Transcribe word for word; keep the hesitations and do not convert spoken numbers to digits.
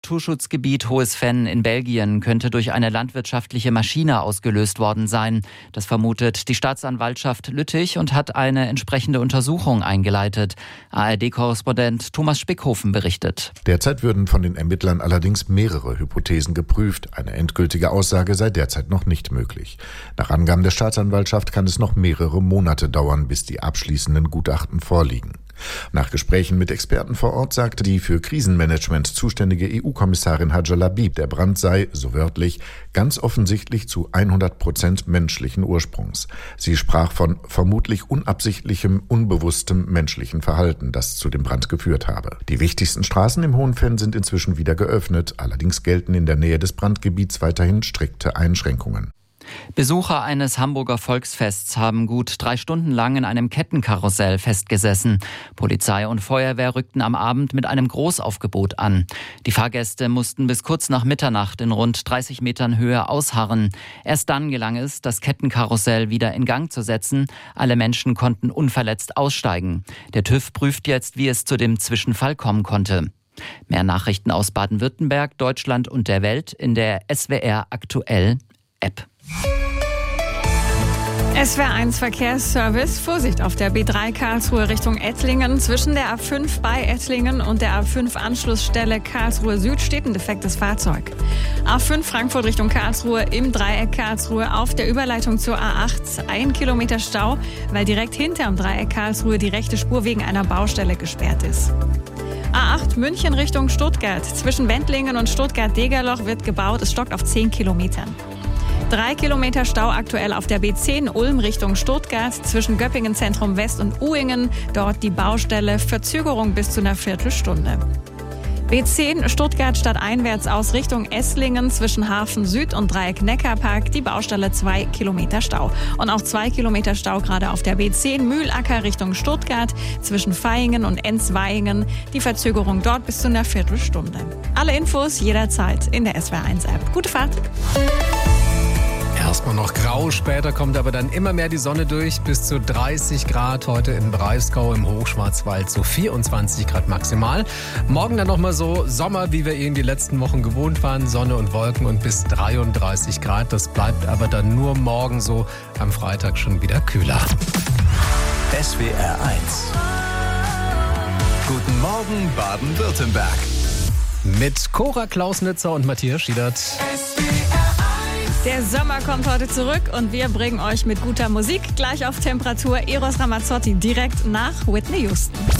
Naturschutzgebiet Hohes Venn in Belgien könnte durch eine landwirtschaftliche Maschine ausgelöst worden sein. Das vermutet die Staatsanwaltschaft Lüttich und hat eine entsprechende Untersuchung eingeleitet. A R D-Korrespondent Thomas Spickhofen berichtet. Derzeit würden von den Ermittlern allerdings mehrere Hypothesen geprüft. Eine endgültige Aussage sei derzeit noch nicht möglich. Nach Angaben der Staatsanwaltschaft kann es noch mehrere Monate dauern, bis die abschließenden Gutachten vorliegen. Nach Gesprächen mit Experten vor Ort sagte die für Krisenmanagement zuständige E U-Kommissarin Hadja Labib, der Brand sei, so wörtlich, ganz offensichtlich zu hundert Prozent menschlichen Ursprungs. Sie sprach von vermutlich unabsichtlichem, unbewusstem menschlichen Verhalten, das zu dem Brand geführt habe. Die wichtigsten Straßen im Hohen Venn sind inzwischen wieder geöffnet, allerdings gelten in der Nähe des Brandgebiets weiterhin strikte Einschränkungen. Besucher eines Hamburger Volksfests haben gut drei Stunden lang in einem Kettenkarussell festgesessen. Polizei und Feuerwehr rückten am Abend mit einem Großaufgebot an. Die Fahrgäste mussten bis kurz nach Mitternacht in rund dreißig Metern Höhe ausharren. Erst dann gelang es, das Kettenkarussell wieder in Gang zu setzen. Alle Menschen konnten unverletzt aussteigen. Der TÜV prüft jetzt, wie es zu dem Zwischenfall kommen konnte. Mehr Nachrichten aus Baden-Württemberg, Deutschland und der Welt in der S W R Aktuell App. S W R eins Verkehrsservice. Vorsicht auf der B drei Karlsruhe Richtung Ettlingen. Zwischen der A fünf bei Ettlingen und der A fünf Anschlussstelle Karlsruhe Süd steht ein defektes Fahrzeug. A fünf Frankfurt Richtung Karlsruhe im Dreieck Karlsruhe auf der Überleitung zur A acht. Ein Kilometer Stau, weil direkt hinterm Dreieck Karlsruhe die rechte Spur wegen einer Baustelle gesperrt ist. A acht München Richtung Stuttgart. Zwischen Wendlingen und Stuttgart-Degerloch wird gebaut. Es stockt auf zehn Kilometern. Drei Kilometer Stau aktuell auf der B zehn Ulm Richtung Stuttgart zwischen Göppingen Zentrum West und Uhingen. Dort die Baustelle, Verzögerung bis zu einer Viertelstunde. B zehn Stuttgart stadteinwärts aus Richtung Esslingen zwischen Hafen Süd und Dreieck Neckarpark. Die Baustelle zwei Kilometer Stau. Und auch zwei Kilometer Stau gerade auf der B zehn Mühlacker Richtung Stuttgart zwischen Vaihingen und Ensweihingen. Die Verzögerung dort bis zu einer Viertelstunde. Alle Infos jederzeit in der S W R eins App. Gute Fahrt! Erstmal noch grau, später kommt aber dann immer mehr die Sonne durch. Bis zu dreißig Grad heute im Breisgau, im Hochschwarzwald, so vierundzwanzig Grad maximal. Morgen dann nochmal so Sommer, wie wir ihn die letzten Wochen gewohnt waren. Sonne und Wolken und bis dreiunddreißig Grad. Das bleibt aber dann nur morgen so, am Freitag schon wieder kühler. S W R eins. Guten Morgen Baden-Württemberg. Mit Cora Klausnitzer und Matthias Schiedert. Der Sommer kommt heute zurück und wir bringen euch mit guter Musik gleich auf Temperatur Eros Ramazzotti direkt nach Whitney Houston.